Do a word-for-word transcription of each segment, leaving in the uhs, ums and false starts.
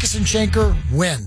Backus and Schenker wins.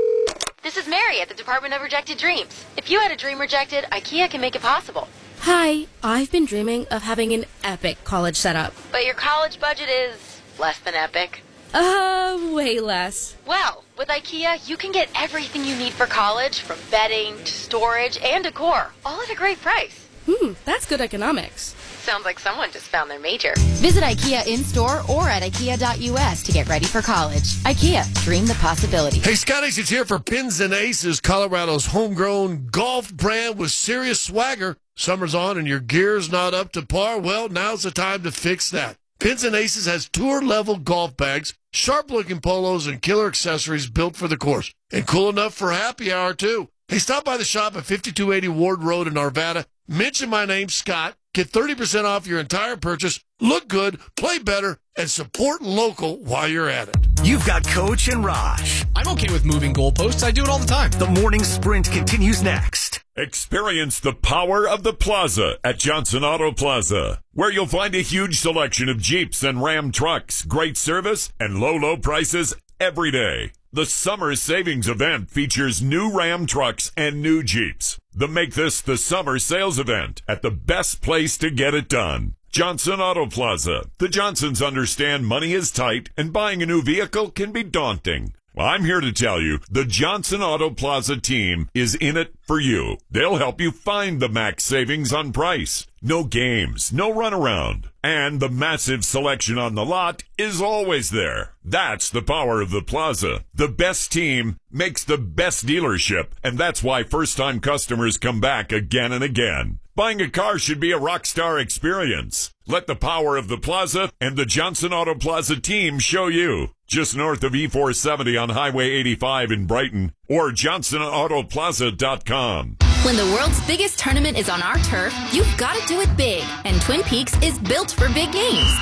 This is Mary at the Department of Rejected Dreams. If you had a dream rejected, IKEA can make it possible. Hi, I've been dreaming of having an epic college setup. But your college budget is less than epic. Uh, way less. Well, with IKEA, you can get everything you need for college, from bedding to storage and decor, all at a great price. Hmm, that's good economics. Sounds like someone just found their major. Visit IKEA in-store or at ikea dot u s to get ready for college. IKEA, dream the possibility. Hey, Scotty's it's here for Pins and Aces, Colorado's homegrown golf brand with serious swagger. Summer's on and your gear's not up to par? Well, now's the time to fix that. Pins and Aces has tour-level golf bags, sharp-looking polos, and killer accessories built for the course. And cool enough for happy hour, too. Hey, stop by the shop at fifty-two eighty Ward Road in Arvada. Mention my name, Scott. Get thirty percent off your entire purchase. Look good, play better, and support local while you're at it. You've got Coach and Raj. I'm okay with moving goalposts. I do it all the time. The morning sprint continues next. Experience the power of the Plaza at Johnson Auto Plaza, where you'll find a huge selection of Jeeps and Ram trucks, great service, and low, low prices every day. The summer savings event features new Ram trucks and new Jeeps. The Make This the Summer sales event at the best place to get it done. Johnson Auto Plaza. The Johnsons understand money is tight and buying a new vehicle can be daunting. Well, I'm here to tell you, the Johnson Auto Plaza team is in it for you. They'll help you find the max savings on price. No games, no runaround. And the massive selection on the lot is always there. That's the power of the Plaza. The best team makes the best dealership, and that's why first-time customers come back again and again. Buying a car should be a rock star experience. Let the power of the Plaza and the Johnson Auto Plaza team show you. Just north of E four seventy on Highway eighty-five in Brighton or johnson auto plaza dot com. When the world's biggest tournament is on our turf, you've got to do it big. And Twin Peaks is built for big games.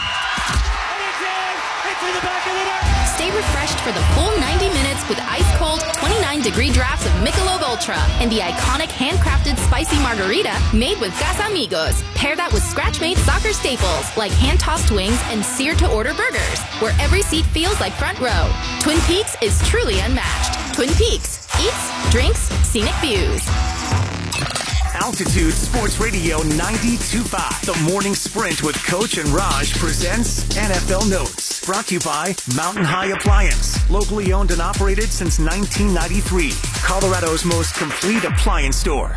It's in the back of the net. Stay refreshed for the full ninety minutes with ice-cold, twenty-nine degree drafts of Michelob Ultra and the iconic handcrafted spicy margarita made with Casamigos. Pair that with scratch-made soccer staples like hand-tossed wings and seared-to-order burgers, where every seat feels like front row. Twin Peaks is truly unmatched. Twin Peaks. Eats, drinks, scenic views. Altitude Sports Radio ninety-two point five. The Morning Sprint with Coach and Raj presents N F L Notes. Brought to you by Mountain High Appliance. Locally owned and operated since nineteen ninety-three. Colorado's most complete appliance store.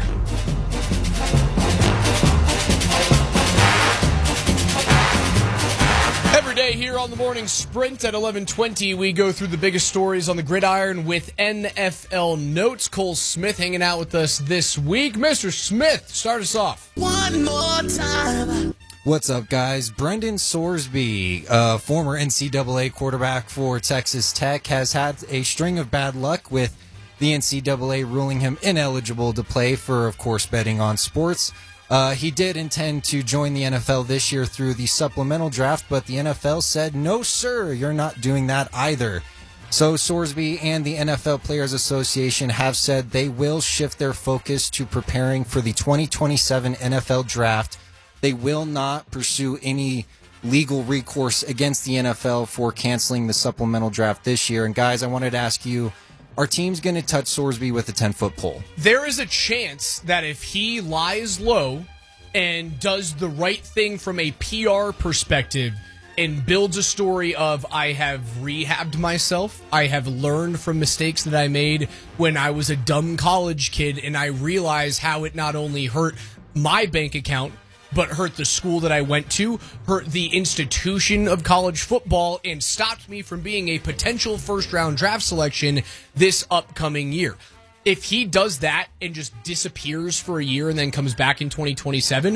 Every day here on the Morning Sprint at eleven twenty, we go through the biggest stories on the gridiron with N F L Notes. Cole Smith hanging out with us this week. Mister Smith, start us off. One more time. What's up, guys? Brendan Sorsby, uh, former N C double A quarterback for Texas Tech, has had a string of bad luck with the N C double A ruling him ineligible to play for, of course, betting on sports. Uh, he did intend to join the N F L this year through the supplemental draft, but the N F L said, no, sir, you're not doing that either. So Sorsby and the N F L Players Association have said they will shift their focus to preparing for the twenty twenty-seven N F L Draft. They will not pursue any legal recourse against the N F L for canceling the supplemental draft this year. And guys, I wanted to ask you, are teams going to touch Sorsby with a ten-foot pole? There is a chance that if he lies low and does the right thing from a P R perspective and builds a story of, I have rehabbed myself, I have learned from mistakes that I made when I was a dumb college kid, and I realize how it not only hurt my bank account, but hurt the school that I went to, hurt the institution of college football, and stopped me from being a potential first-round draft selection this upcoming year. If he does that and just disappears for a year and then comes back in twenty twenty-seven,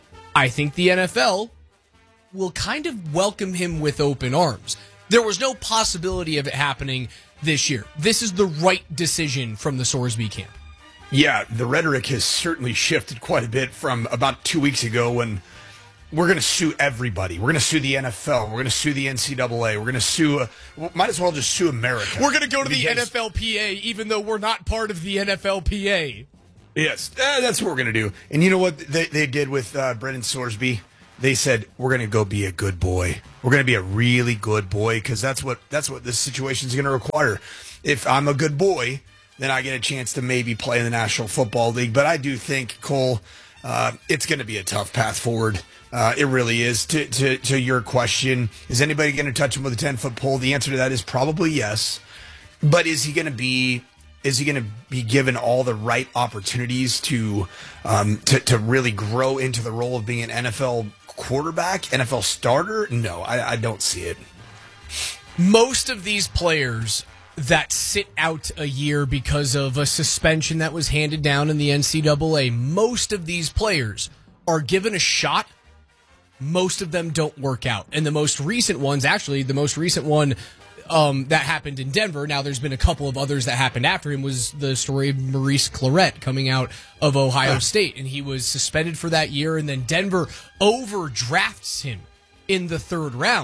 I think the N F L will kind of welcome him with open arms. There was no possibility of it happening this year. This is the right decision from the Sorsby camp. Yeah, the rhetoric has certainly shifted quite a bit from about two weeks ago when we're going to sue everybody. We're going to sue the N F L. We're going to sue the N C double A. We're going to sue, uh, might as well just sue America. We're going to go to the N F L P A even though we're not part of the N F L P A. Yes, uh, that's what we're going to do. And you know what they, they did with uh, Brendan Sorsby? they said, we're going to go be a good boy. We're going to be a really good boy because that's what that's what this situation is going to require. If I'm a good boy, then I get a chance to maybe play in the National Football League. But I do think, Cole, uh, it's going to be a tough path forward. Uh, it really is. To, to, to your question, is anybody going to touch him with a ten-foot pole? The answer to that is probably yes. But is he going to be is he going to be given all the right opportunities to, um, to to really grow into the role of being an N F L quarterback, N F L starter? No, I, I don't see it. Most of these players that sit out a year because of a suspension that was handed down in the N C double A, most of these players are given a shot. Most of them don't work out. And the most recent ones, actually, the most recent one um, that happened in Denver, now there's been a couple of others that happened after him, was the story of Maurice Clarett coming out of Ohio State. And he was suspended for that year, and then Denver overdrafts him in the third round.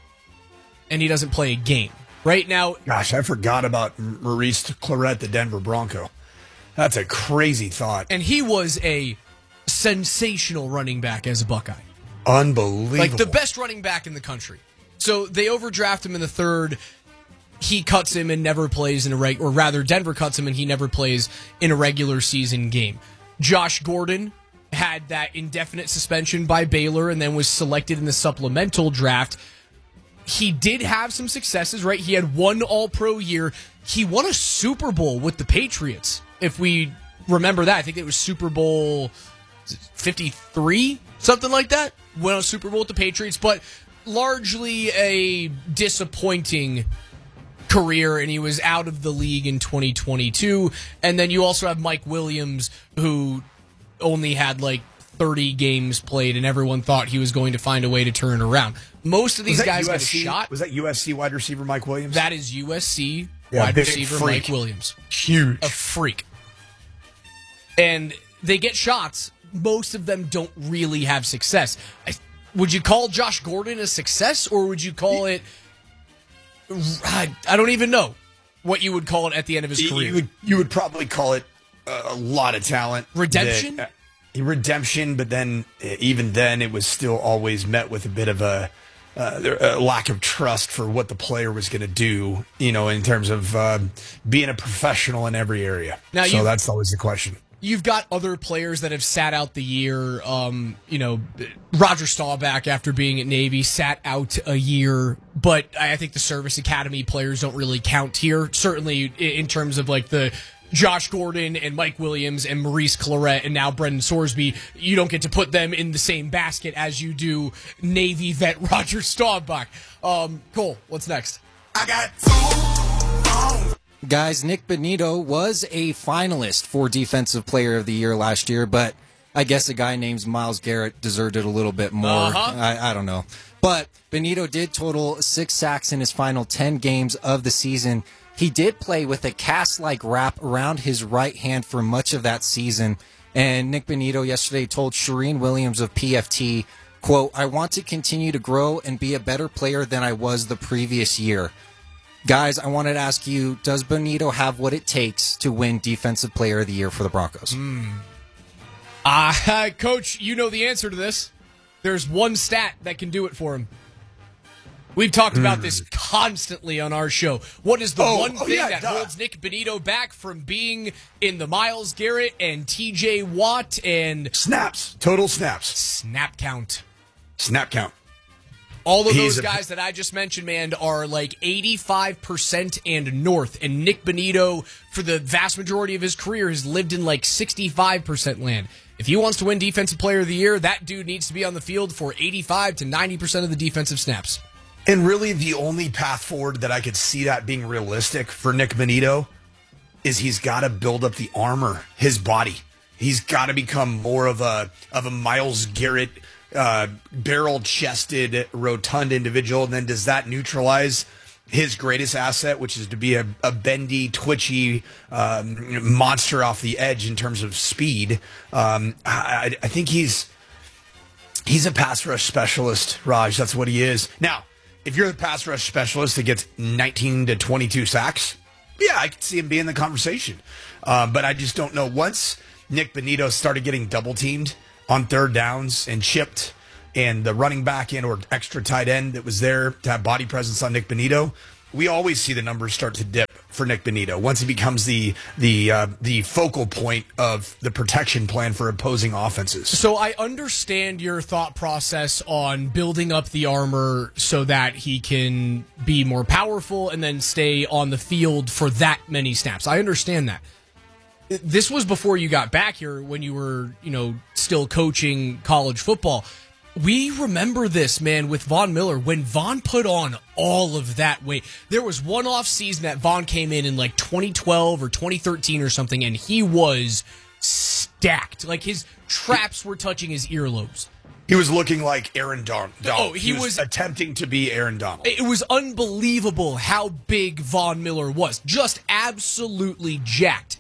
And he doesn't play a game. Right now, gosh, I forgot about Maurice Clarett, the Denver Bronco. That's a crazy thought. And he was a sensational running back as a Buckeye. Unbelievable. Like the best running back in the country. So they overdraft him in the third. He cuts him and never plays in a reg, or rather Denver cuts him and he never plays in a regular season game. Josh Gordon had that indefinite suspension by Baylor and then was selected in the supplemental draft. He did have some successes, right? He had one All-Pro year. He won a Super Bowl with the Patriots. If we remember that, I think it was Super Bowl fifty-three, something like that. Won a Super Bowl with the Patriots, but largely a disappointing career, and he was out of the league in twenty twenty-two. And then you also have Mike Williams, who only had like thirty games played, and everyone thought he was going to find a way to turn it around. Most of these guys U S C? get a shot. Was that U S C wide receiver Mike Williams? That is U S C yeah, wide receiver freak. Mike Williams. Huge. A freak. And they get shots. Most of them don't really have success. I, would you call Josh Gordon a success, or would you call it... I, I don't even know what you would call it at the end of his you, career. You would, you would probably call it a, a lot of talent. Redemption? That, uh, redemption, but then even then it was still always met with a bit of a, uh, a lack of trust for what the player was going to do, you know, in terms of uh, being a professional in every area. Now so that's always the question. You've got other players that have sat out the year. Um, you know, Roger Staubach, after being at Navy, sat out a year. But I think the Service Academy players don't really count here. Certainly in terms of like the Josh Gordon and Mike Williams and Maurice Clarett and now Brendan Sorsby, you don't get to put them in the same basket as you do Navy vet Roger Staubach. Um, Cole, what's next? I got two phones. Guys, Nick Bonitto was a finalist for Defensive Player of the Year last year, but I guess a guy named Myles Garrett deserved it a little bit more. Uh-huh. I, I don't know. But Bonitto did total six sacks in his final ten games of the season. He did play with a cast-like wrap around his right hand for much of that season. And Nick Bonitto yesterday told Shireen Williams of P F T, quote, "I want to continue to grow and be a better player than I was the previous year." Guys, I wanted to ask you, does Bonitto have what it takes to win Defensive Player of the Year for the Broncos? Mm. Uh, Coach, you know the answer to this. There's one stat that can do it for him. We've talked mm. about this constantly on our show. What is the oh, one oh, thing yeah, that duh. holds Nick Bonitto back from being in the Myles Garrett and T J Watt and... Snaps. Total snaps. Snap count. Snap count. All of He's those a, guys that I just mentioned, man, are like eighty-five percent and north. And Nick Bonitto, for the vast majority of his career, has lived in like sixty-five percent land. If he wants to win Defensive Player of the Year, that dude needs to be on the field for eighty-five to ninety percent of the defensive snaps. And really the only path forward that I could see that being realistic for Nick Bonitto is he's got to build up the armor, his body. He's got to become more of a of a Myles Garrett Uh, barrel-chested, rotund individual, and then does that neutralize his greatest asset, which is to be a, a bendy, twitchy um, monster off the edge in terms of speed? Um, I, I think he's he's a pass rush specialist, Raj. That's what he is. Now, if you're the pass rush specialist that gets nineteen to twenty-two sacks, yeah, I could see him being in the conversation. Uh, but I just don't know. Once Nick Bonitto started getting double-teamed on third downs and chipped and the running back in or extra tight end that was there to have body presence on Nick Bonitto, we always see the numbers start to dip for Nick Bonitto once he becomes the the uh, the focal point of the protection plan for opposing offenses. So I understand your thought process on building up the armor so that he can be more powerful and then stay on the field for that many snaps. I understand that. This was before you got back here when you were, you know, still coaching college football. We remember this, man, with Von Miller. When Von put on all of that weight, there was one off season that Von came in in like twenty twelve or twenty thirteen or something, and he was stacked. Like his traps were touching his earlobes. He was looking like Aaron Donald. Oh, he, he was, was attempting to be Aaron Donald. It was unbelievable how big Von Miller was. Just absolutely jacked.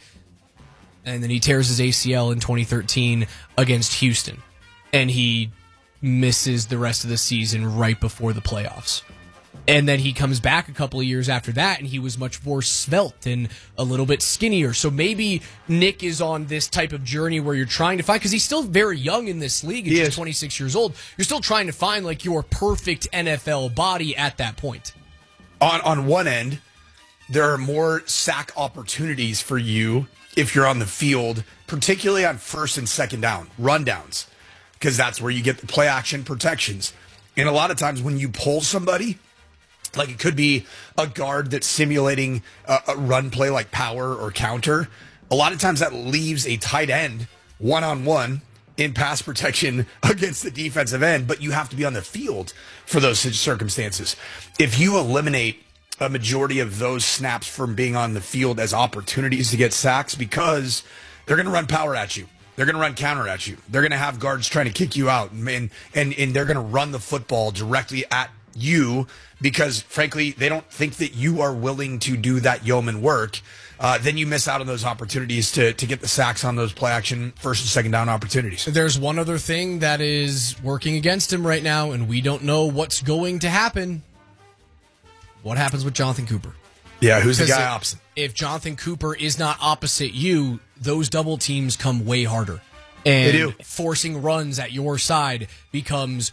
And then he tears his A C L in twenty thirteen against Houston. And he misses the rest of the season right before the playoffs. And then he comes back a couple of years after that, and he was much more svelte and a little bit skinnier. So maybe Nick is on this type of journey where you're trying to find, because he's still very young in this league. He's just twenty-six years old. You're still trying to find like your perfect N F L body at that point. On on one end, there are more sack opportunities for you if you're on the field, particularly on first and second down, rundowns, because that's where you get the play action protections. And a lot of times when you pull somebody, like it could be a guard that's simulating a, a run play like power or counter, a lot of times that leaves a tight end one-on-one in pass protection against the defensive end, but you have to be on the field for those circumstances. If you eliminate a majority of those snaps from being on the field as opportunities to get sacks, because they're going to run power at you. They're going to run counter at you. They're going to have guards trying to kick you out, and and, and they're going to run the football directly at you because, frankly, they don't think that you are willing to do that yeoman work. Uh, then you miss out on those opportunities to, to get the sacks on those play action first and second down opportunities. There's one other thing that is working against him right now, and we don't know what's going to happen. What happens with Jonathan Cooper? Yeah, who's the guy if, opposite? If Jonathan Cooper is not opposite you, those double teams come way harder. And they do. Forcing runs at your side becomes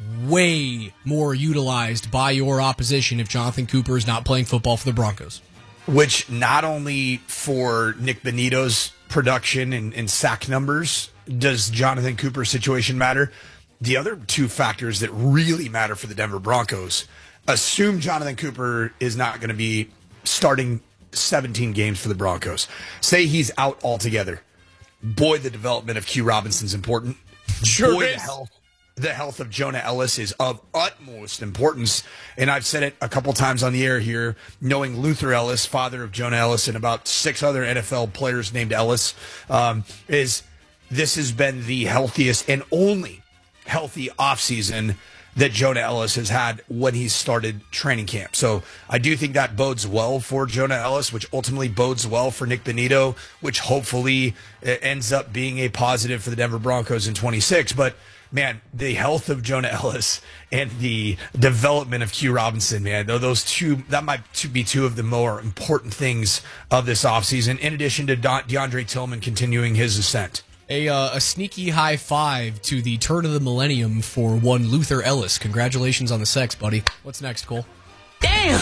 way more utilized by your opposition if Jonathan Cooper is not playing football for the Broncos. Which not only for Nick Bonitto's production and, and sack numbers does Jonathan Cooper's situation matter. The other two factors that really matter for the Denver Broncos, assume Jonathan Cooper is not going to be starting seventeen games for the Broncos. Say he's out altogether. Boy, the development of Q Robinson's important. Sure Boy, is. The health, the health of Jonah Ellis is of utmost importance. And I've said it a couple times on the air here, knowing Luther Ellis, father of Jonah Ellis, and about six other N F L players named Ellis, um, is this has been the healthiest and only healthy offseason that Jonah Ellis has had when he started training camp. So I do think that bodes well for Jonah Ellis, which ultimately bodes well for Nick Bonitto, which hopefully ends up being a positive for the Denver Broncos in twenty-six. But, man, the health of Jonah Ellis and the development of Q Robinson, man, those two, that might be two of the more important things of this offseason, in addition to De- DeAndre Tillman continuing his ascent. A, uh, a sneaky high five to the turn of the millennium for one Luther Ellis. Congratulations on the sex, buddy. What's next, Cole? Damn!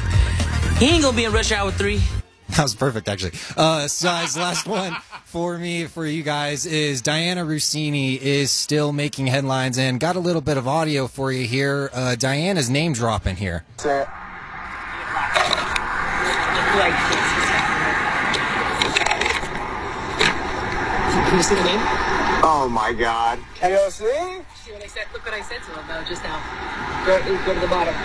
He ain't gonna be in Rush Hour three. That was perfect, actually. Uh, so, guys, last one for me, for you guys, is Diana Rossini is still making headlines, and got a little bit of audio for you here. Uh, Diana's name dropping here. Can you see the name? Oh my God! Can you see? See what I said? Look what I said to him though just now. Go, go to the bottom.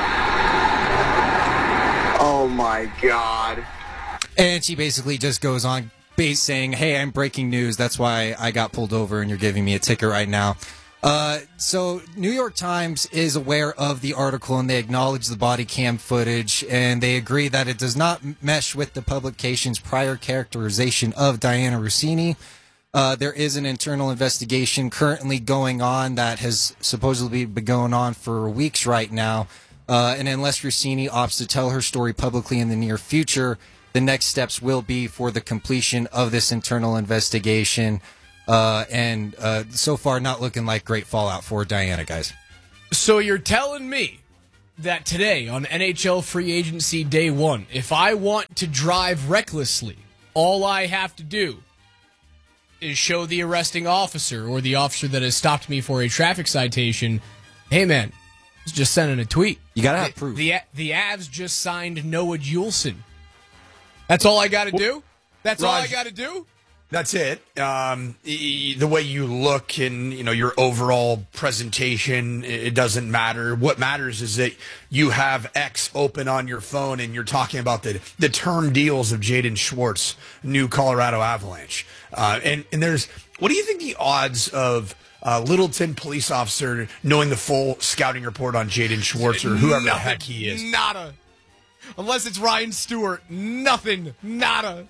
Oh my God! And she basically just goes on base saying, "Hey, I'm breaking news. That's why I got pulled over, and you're giving me a ticket right now." Uh, so New York Times is aware of the article, and they acknowledge the body cam footage, and they agree that it does not mesh with the publication's prior characterization of Diana Rossini. Uh, there is an internal investigation currently going on that has supposedly been going on for weeks right now. Uh, and unless Rossini opts to tell her story publicly in the near future, the next steps will be for the completion of this internal investigation. uh, and uh, so far not looking like great fallout for Diana, guys. So you're telling me that today on N H L free agency day one, if I want to drive recklessly, all I have to do is show the arresting officer or the officer that has stopped me for a traffic citation, hey man, just sending a tweet. You gotta have the, proof. The the Avs just signed Noah Juleson. That's all I got to do? That's Raj, all I got to do? That's it. Um, the way you look and, you know, your overall presentation, it doesn't matter. What matters is that you have X open on your phone and you're talking about the, the term deals of Jaden Schwartz, new Colorado Avalanche. Uh, and, and there's, what do you think the odds of uh, Littleton police officer knowing the full scouting report on Jaden Schwartz or whoever Nothing, the heck he is? Nada. Unless it's Ryan Stewart. Nothing. Nada.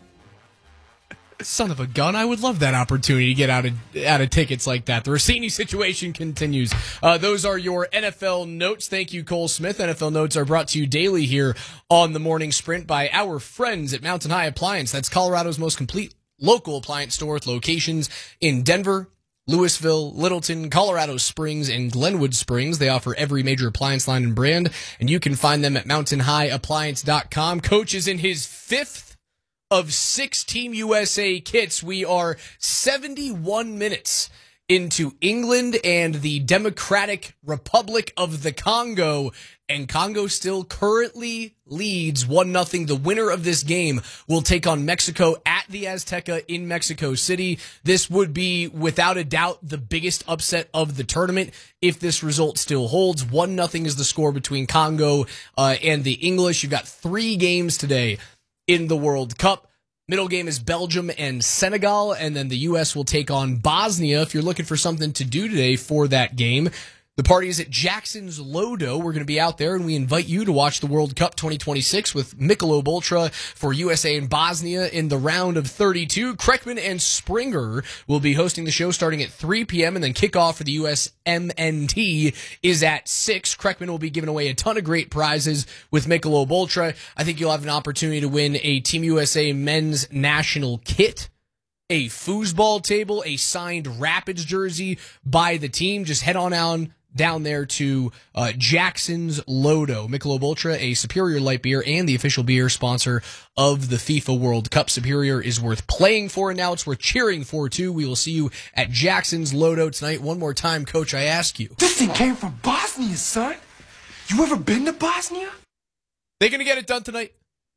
Son of a gun. I would love that opportunity to get out of out of tickets like that. The Rossini situation continues. Uh, those are your N F L notes. Thank you, Cole Smith. N F L notes are brought to you daily here on the Morning Sprint by our friends at Mountain High Appliance. That's Colorado's most complete local appliance store with locations in Denver, Louisville, Littleton, Colorado Springs, and Glenwood Springs. They offer every major appliance line and brand, and you can find them at mountain high appliance dot com. Coach is in his fifth of six Team U S A kits. We are seventy-one minutes into England and the Democratic Republic of the Congo, and Congo still currently leads one nothing. The winner of this game will take on Mexico at the Azteca in Mexico City. This would be, without a doubt, the biggest upset of the tournament if this result still holds. one nothing is the score between Congo uh, and the English. You've got three games today in the World Cup. Middle game is Belgium and Senegal, and then the U S will take on Bosnia. If you're looking for something to do today for that game, the party is at Jackson's Lodo. We're going to be out there, and we invite you to watch the World Cup twenty twenty-six with Michelob Ultra for U S A and Bosnia in the round of thirty-two. Kreckman and Springer will be hosting the show starting at three p.m., and then kickoff for the U S M N T is at six. Kreckman will be giving away a ton of great prizes with Michelob Ultra. I think you'll have an opportunity to win a Team U S A men's national kit, a foosball table, a signed Rapids jersey by the team. Just head on out down there to uh, Jackson's Lodo. Michelob Ultra, a Superior light beer and the official beer sponsor of the FIFA World Cup. Superior is worth playing for, and now it's worth cheering for, too. We will see you at Jackson's Lodo tonight. One more time, Coach, I ask you. This thing came from Bosnia, son. You ever been to Bosnia? They going to get it done tonight?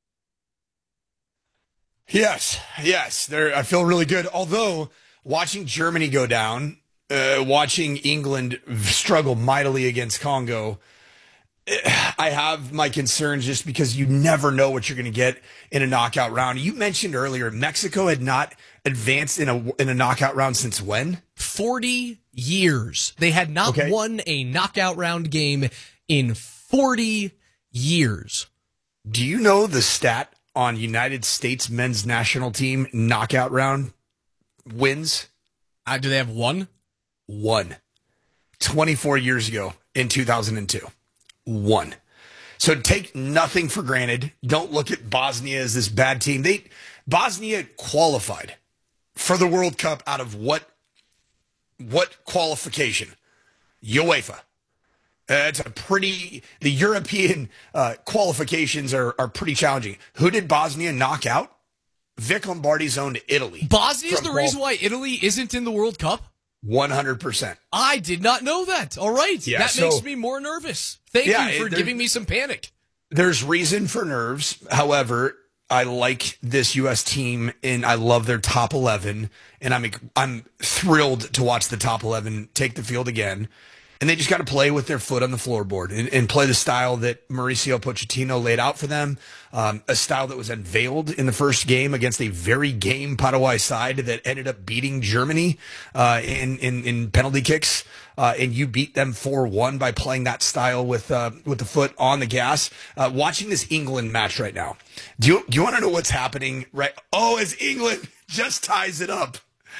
Yes, yes. They're, I feel really good. Although, watching Germany go down, Uh, watching England struggle mightily against Congo, I have my concerns just because you never know what you're going to get in a knockout round. You mentioned earlier Mexico had not advanced in a in a knockout round since when? forty years. They had not okay. won a knockout round game in forty years. Do you know the stat on United States men's national team knockout round wins? Uh, do they have one? One. twenty-four years ago in two thousand two. One. So take nothing for granted. Don't look at Bosnia as this bad team. They Bosnia qualified for the World Cup out of what what qualification? UEFA. Uh, it's a pretty the European uh, qualifications are are pretty challenging. Who did Bosnia knock out? Vic Lombardi's owned Italy. Bosnia is the reason why Italy isn't in the World Cup? one hundred percent. I did not know that. All right. Yeah, that so, makes me more nervous. Thank yeah, you for there, giving me some panic. There's reason for nerves. However, I like this U S team, and I love their top eleven, and I'm I'm thrilled to watch the top eleven take the field again. And they just got to play with their foot on the floorboard and, and play the style that Mauricio Pochettino laid out for them, um, a style that was unveiled in the first game against a very game Paraguay side that ended up beating Germany uh, in, in, in penalty kicks. Uh, and you beat them four one by playing that style with uh, with the foot on the gas. Uh, watching this England match right now, do you, do you want to know what's happening? Right? Oh, as England just ties it up.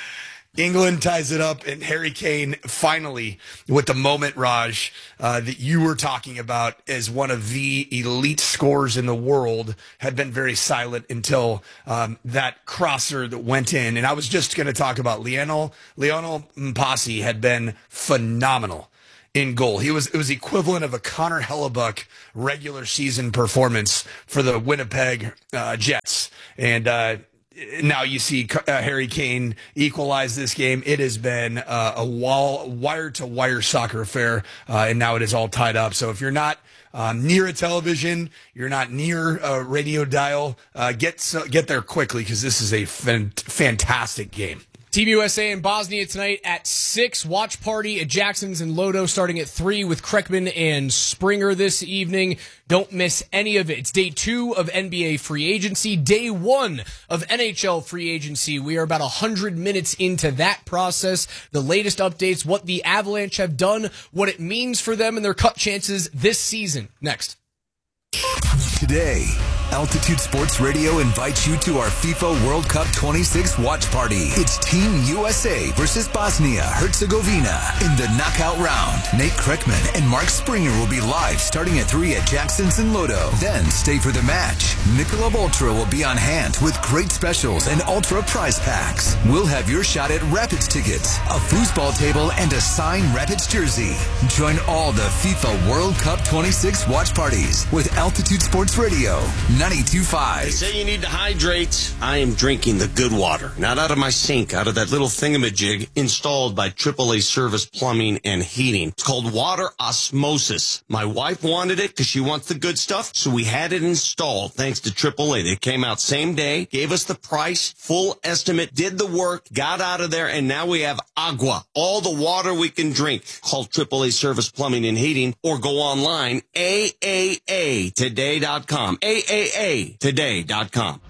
England ties it up, and Harry Kane finally, with the moment, Raj, uh, that you were talking about as one of the elite scorers in the world, had been very silent until um, that crosser that went in. And I was just going to talk about Lionel. Lionel Mpasi had been phenomenal in goal. He was it was equivalent of a Connor Hellebuck regular season performance for the Winnipeg uh, Jets. And uh now you see uh, Harry Kane equalize this game. It has been uh, a wall, wire-to-wire soccer affair, uh, and now it is all tied up. So if you're not um, near a television, you're not near a radio dial, uh, get so, get there quickly because this is a fan- fantastic game. Team U S A in Bosnia tonight at six. Watch party at Jackson's and Lodo starting at three with Kreckman and Springer this evening. Don't miss any of it. It's day two of N B A free agency, day one of N H L free agency. We are about one hundred minutes into that process. The latest updates, what the Avalanche have done, what it means for them and their cut chances this season. Next. Today, Altitude Sports Radio invites you to our FIFA World Cup twenty-six watch party. It's Team U S A versus Bosnia-Herzegovina in the knockout round. Nate Kreckman and Mark Springer will be live starting at three at Jackson's and Lodo. Then stay for the match. Michelob Ultra will be on hand with great specials and Ultra prize packs. We'll have your shot at Rapids tickets, a foosball table, and a signed Rapids jersey. Join all the FIFA World Cup twenty-six watch parties with Altitude Sports Radio ninety-two point five. They say you need to hydrate. I am drinking the good water, not out of my sink, out of that little thingamajig installed by triple A Service Plumbing and Heating. It's called water osmosis. My wife wanted it because she wants the good stuff, so we had it installed thanks to triple A. They came out same day, gave us the price, full estimate, did the work, got out of there, and now we have agua, all the water we can drink. Call triple A Service Plumbing and Heating or go online, A A A today dot com. A A A today dot com.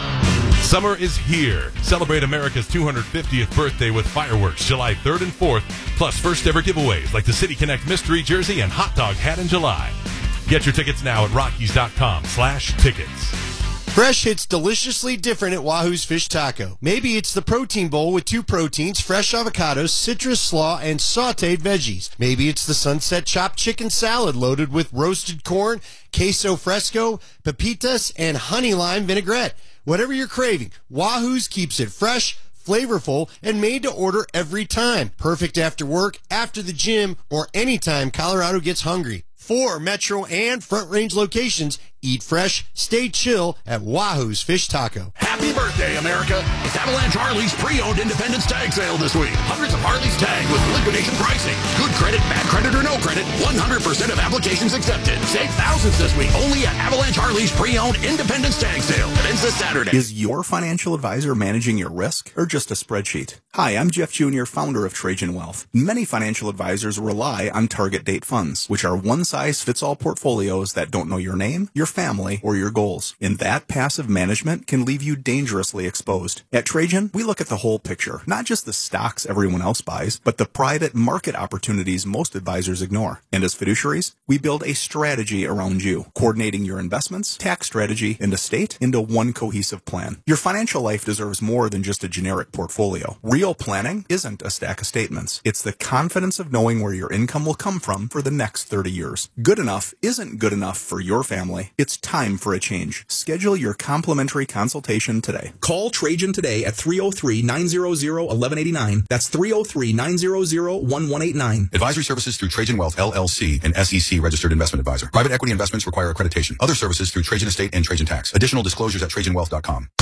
Summer is here. Celebrate America's two hundred fiftieth birthday with fireworks July third and fourth, plus first ever giveaways like the City Connect mystery jersey and hot dog hat in July. Get your tickets now at Rockies.com slash tickets. Fresh hits deliciously different at Wahoo's Fish Taco. Maybe it's the protein bowl with two proteins, fresh avocados, citrus slaw, and sauteed veggies. Maybe it's the sunset chopped chicken salad loaded with roasted corn, queso fresco, pepitas, and honey lime vinaigrette. Whatever you're craving, Wahoo's keeps it fresh, flavorful, and made to order every time. Perfect after work, after the gym, or anytime Colorado gets hungry. Four Metro and Front Range locations. Eat fresh, stay chill at Wahoo's Fish Taco. Happy birthday, America! It's Avalanche Harley's pre-owned Independence Tag Sale this week. Hundreds of Harleys tagged with liquidation pricing. Good credit, bad credit, or no credit. one hundred percent of applications accepted. Save thousands this week only at Avalanche Harley's pre-owned Independence Tag Sale. It ends this Saturday. Is your financial advisor managing your risk or just a spreadsheet? Hi, I'm Jeff Junior, founder of Trajan Wealth. Many financial advisors rely on target date funds, which are one-size-fits-all portfolios that don't know your name, your family, or your goals. And that passive management can leave you dangerously exposed. At Trajan, we look at the whole picture, not just the stocks everyone else buys, but the private market opportunities most advisors ignore. And as fiduciaries, we build a strategy around you, coordinating your investments, tax strategy, and estate into one cohesive plan. Your financial life deserves more than just a generic portfolio. Real planning isn't a stack of statements. It's the confidence of knowing where your income will come from for the next thirty years. Good enough isn't good enough for your family. It's time for a change. Schedule your complimentary consultation today. Call Trajan today at three oh three, nine hundred, eleven eighty-nine. That's three oh three, nine hundred, eleven eighty-nine. Advisory services through Trajan Wealth, L L C, an S E C registered investment advisor. Private equity investments require accreditation. Other services through Trajan Estate and Trajan Tax. Additional disclosures at trajan wealth dot com.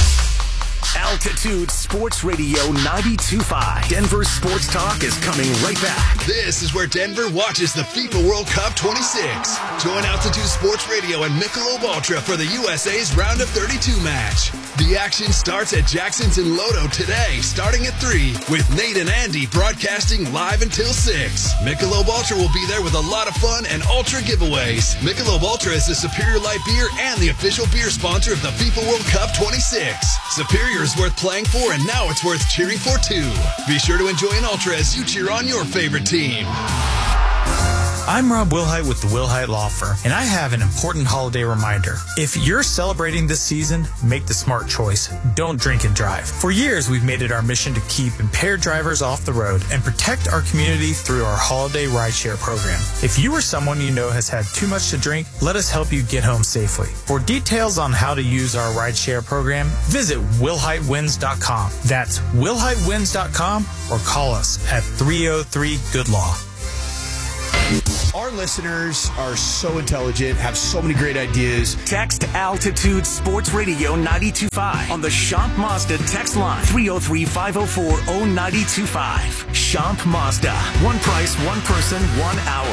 Altitude Sports Radio ninety-two point five. Denver Sports Talk is coming right back. This is where Denver watches the FIFA World Cup twenty-six. Join Altitude Sports Radio and Michelob Ultra for the U S A's Round of thirty-two match. The action starts at Jackson's in Lodo today, starting at three, with Nate and Andy broadcasting live until six. Michelob Ultra will be there with a lot of fun and Ultra giveaways. Michelob Ultra is the Superior Light Beer and the official beer sponsor of the FIFA World Cup twenty-six. Superior is worth playing for, and now it's worth cheering for too. Be sure to enjoy an Ultra as you cheer on your favorite team. I'm Rob Wilhite with the Wilhite Law Firm, and I have an important holiday reminder. If you're celebrating this season, make the smart choice. Don't drink and drive. For years, we've made it our mission to keep impaired drivers off the road and protect our community through our holiday rideshare program. If you or someone you know has had too much to drink, let us help you get home safely. For details on how to use our rideshare program, visit wilhite wins dot com. That's wilhite wins dot com or call us at three oh three good law. Our listeners are so intelligent, have so many great ideas. Text Altitude Sports Radio ninety-two point five on the Champ Mazda text line three oh three, five oh four, oh nine two five. Champ Mazda. One price, one person, one hour.